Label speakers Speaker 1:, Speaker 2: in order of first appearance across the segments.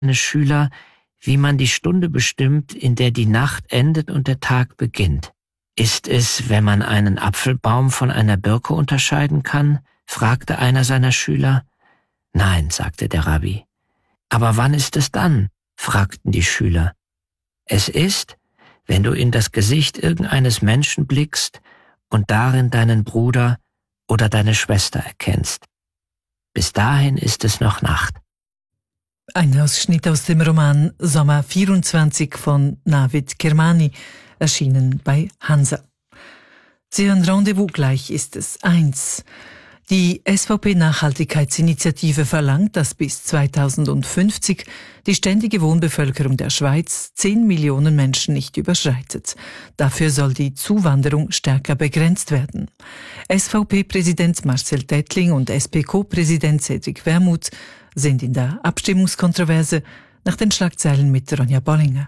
Speaker 1: Eine Schüler, wie man die Stunde bestimmt, in der die Nacht endet und der Tag beginnt. Ist es, wenn man einen Apfelbaum von einer Birke unterscheiden kann? Fragte einer seiner Schüler. Nein, sagte der Rabbi. Aber wann ist es dann? Fragten die Schüler. Es ist, wenn du in das Gesicht irgendeines Menschen blickst und darin deinen Bruder oder deine Schwester erkennst. Bis dahin ist es noch Nacht.
Speaker 2: Ein Ausschnitt aus dem Roman Sommer 24 von Navid Kermani, erschienen bei Hansa. Sie hören Rendezvous, gleich ist es 1. Die SVP-Nachhaltigkeitsinitiative verlangt, dass bis 2050 die ständige Wohnbevölkerung der Schweiz 10 Millionen Menschen nicht überschreitet. Dafür soll die Zuwanderung stärker begrenzt werden. SVP-Präsident Marcel Tätling und SP-Co-Präsident Cedric Wermuth sind in der Abstimmungskontroverse, nach den Schlagzeilen mit Ronja Bollinger.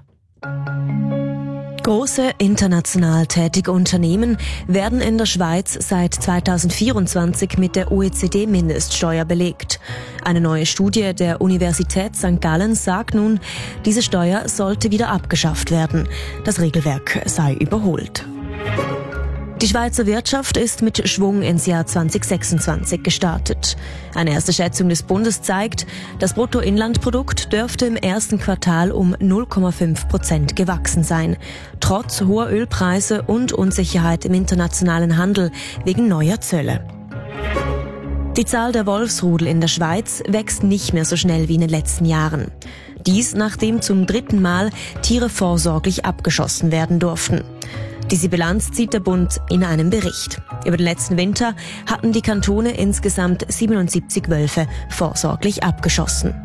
Speaker 3: Große international tätige Unternehmen werden in der Schweiz seit 2024 mit der OECD-Mindeststeuer belegt. Eine neue Studie der Universität St. Gallen sagt nun, diese Steuer sollte wieder abgeschafft werden. Das Regelwerk sei überholt. Die Schweizer Wirtschaft ist mit Schwung ins Jahr 2026 gestartet. Eine erste Schätzung des Bundes zeigt, das Bruttoinlandprodukt dürfte im ersten Quartal um 0,5% gewachsen sein, trotz hoher Ölpreise und Unsicherheit im internationalen Handel wegen neuer Zölle. Die Zahl der Wolfsrudel in der Schweiz wächst nicht mehr so schnell wie in den letzten Jahren. Dies, nachdem zum 3. Mal Tiere vorsorglich abgeschossen werden durften. Diese Bilanz zieht der Bund in einem Bericht. Über den letzten Winter hatten die Kantone insgesamt 77 Wölfe vorsorglich abgeschossen.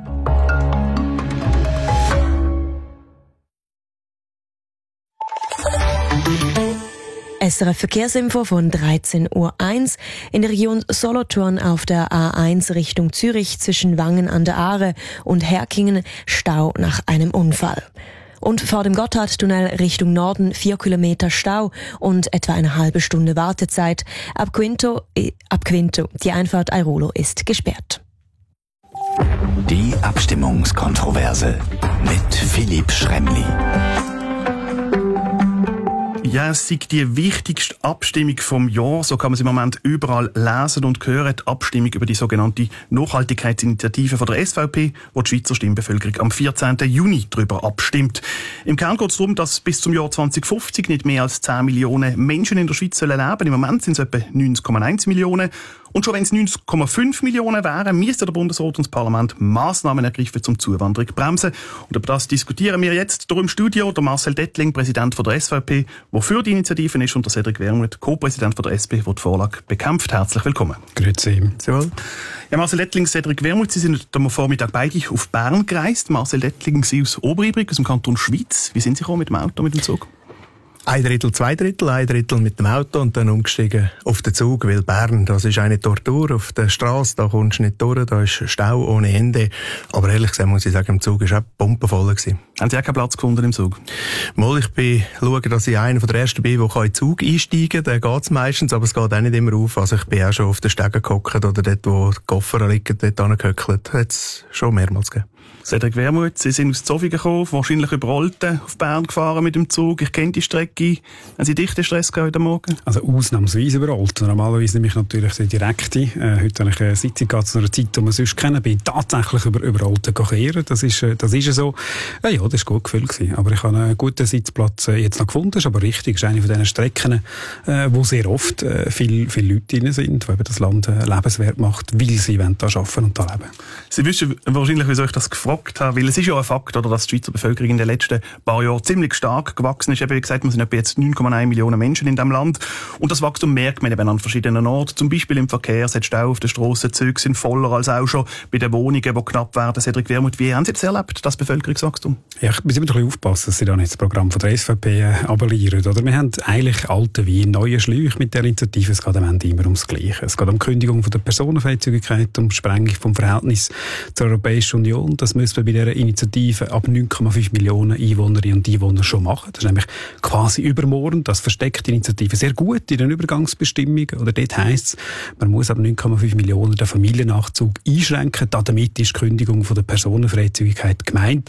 Speaker 3: SRF Verkehrsinfo von 13.01 Uhr. In der Region Solothurn auf der A1 Richtung Zürich zwischen Wangen an der Aare und Herkingen Stau nach einem Unfall. Und vor dem Gotthardtunnel Richtung Norden 4 Kilometer Stau und etwa eine halbe Stunde Wartezeit. Ab Quinto, die Einfahrt Airolo ist gesperrt.
Speaker 4: Die Abstimmungskontroverse mit Philipp Schremli.
Speaker 5: Ja, es ist die wichtigste Abstimmung vom Jahr. So kann man es im Moment überall lesen und hören. Die Abstimmung über die sogenannte Nachhaltigkeitsinitiative von der SVP, wo die Schweizer Stimmbevölkerung am 14. Juni darüber abstimmt. Im Kern geht es darum, dass bis zum Jahr 2050 nicht mehr als 10 Millionen Menschen in der Schweiz leben sollen. Im Moment sind es etwa 90,1 Millionen. Und schon wenn es 90,5 Millionen wären, müsste der Bundesrat und das Parlament Massnahmen ergreifen, um die Zuwanderung zu bremsen. Und über das diskutieren wir jetzt hier im Studio. Der Marcel Tätling, Präsident von der SVP, der für die Initiative ist, und der Cedric Wermuth, Co-Präsident von der SP, der die Vorlage bekämpft. Herzlich willkommen.
Speaker 6: Grüezi.
Speaker 5: Jawohl. Ja, Marcel Tätling, Cedric Wermuth, Sie sind am Vormittag beide auf Bern gereist. Marcel Tätling, Sie aus Oberibrig, aus dem Kanton Schwyz. Wie sind Sie gekommen, mit dem Auto, mit dem Zug?
Speaker 6: 1/3, 2/3, 1/3 mit dem Auto und dann umgestiegen auf den Zug, weil Bern, das ist eine Tortur auf der Straße, da kommst du nicht durch, da ist Stau ohne Ende. Aber ehrlich gesagt muss ich sagen, im Zug war auch pumpenvoll.
Speaker 5: Haben Sie auch keinen Platz gefunden im Zug?
Speaker 6: Mal, ich schaue, dass ich einer der Ersten bin, der in den Zug einsteigen kann. Da geht's meistens, aber es geht auch nicht immer auf. Also ich bin auch schon auf den Stegen gehockt oder dort, wo die Koffer liegen, dort angehöckelt. Hat es schon mehrmals gegeben.
Speaker 5: Cedric Wermuth, Sie sind aus Zofingen gekommen, wahrscheinlich über Olten auf Bern gefahren mit dem Zug. Ich kenne die Strecke. Haben Sie dichten Stress gehabt heute Morgen?
Speaker 6: Also ausnahmsweise über Olten. Normalerweise nehme ich natürlich die direkte. Heute habe ich eine Sitzung gehabt zu einer Zeit, die man sonst kennen. Bin tatsächlich über Olten kehren. Das ist so. Ja, das war gut gefüllt. Aber ich habe einen guten Sitzplatz jetzt noch gefunden. Das ist aber richtig. Das ist eine von diesen Strecken, wo sehr oft viele Leute drin sind, die eben das Land lebenswert macht, weil sie da arbeiten und da leben.
Speaker 5: Sie wissen wahrscheinlich, wieso ich das gefragt habe, weil es ist ja ein Fakt, oder, dass die Schweizer Bevölkerung in den letzten paar Jahren ziemlich stark gewachsen ist. Wie gesagt, wir sind etwa jetzt 9,1 Millionen Menschen in diesem Land. Und das Wachstum merkt man eben an verschiedenen Orten. Zum Beispiel im Verkehr, es hat Stau auf den Strassen, Züge sind voller als auch schon bei den Wohnungen, die knapp werden. Cedric Wermuth, wie haben Sie das erlebt, das Bevölkerungswachstum? Ja, ich muss immer ein bisschen aufpassen, dass Sie da nicht das Programm von der SVP abonnieren. Oder? Wir haben eigentlich alte wie neue Schläuche mit der Initiative. Es geht am Ende immer ums Gleiche. Es geht um die Kündigung von der Personenfreizügigkeit, um die Sprengung vom Verhältnis zur Europäischen Union. Das müssen
Speaker 6: müssen wir bei dieser Initiative ab 9,5 Millionen Einwohnerinnen und Einwohner schon machen. Das ist nämlich quasi übermorgen. Das versteckt die Initiative sehr gut in den Übergangsbestimmungen. Oder dort heisst es, man muss ab 9,5 Millionen den Familiennachzug einschränken. Damit ist die Kündigung von der Personenfreizügigkeit gemeint.